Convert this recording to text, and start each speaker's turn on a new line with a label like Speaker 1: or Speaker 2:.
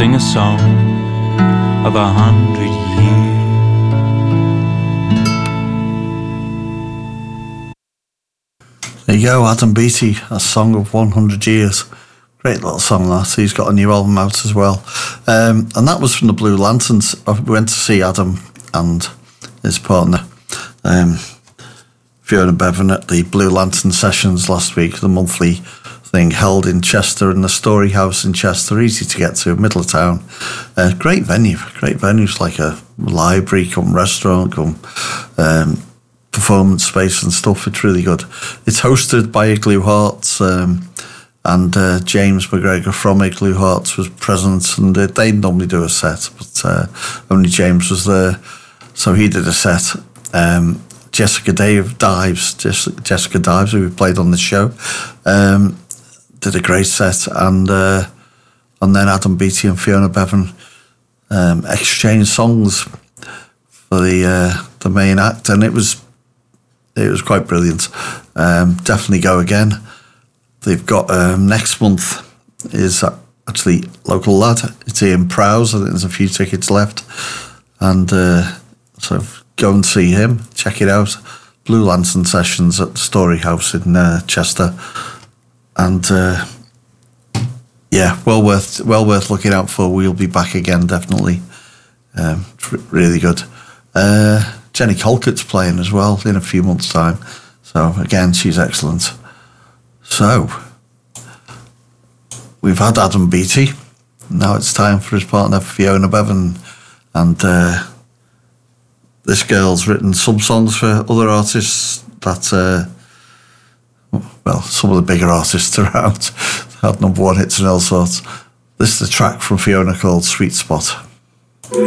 Speaker 1: sing a song of 100 years.
Speaker 2: There you go, Adam Beattie, A Song of 100 Years. Great little song that. He's got a new album out as well. And that was from the Blue Lanterns. We went to see Adam and his partner, Fiona Bevan, at the Blue Lantern Sessions last week, the monthly thing held in Chester, in the Story House in Chester, easy to get to, middle of town. Great venue. It's like a library, come restaurant, come performance space and stuff. It's really good. It's hosted by Igloo Hearts, and James McGregor from Igloo Hearts was present, and they normally do a set, but only James was there, so he did a set. Jessica Dives, who we played on the show, did a great set, and then Adam Beattie and Fiona Bevan exchanged songs for the main act, and it was quite brilliant. Definitely go again. They've got next month is actually local lad. It's Ian Prowse. I think there's a few tickets left, and so go and see him. Check it out. Blue Lantern Sessions at the Story House in Chester, and yeah, well worth looking out for. We'll be back again, definitely. Really good. Jenny Colcott's playing as well in a few months' time. So again, she's excellent. So we've had Adam Beattie. Now it's time for his partner Fiona Bevan, and this girl's written some songs for other artists that, well, some of the bigger artists around. Had number one hits and all sorts. This is a track from Fiona called Sweet Spot.